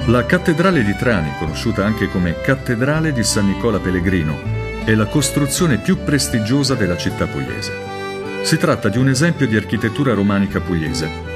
La cattedrale di Trani, conosciuta anche come Cattedrale di San Nicola Pellegrino, è la costruzione più prestigiosa della città pugliese. Si tratta di un esempio di architettura romanica pugliese,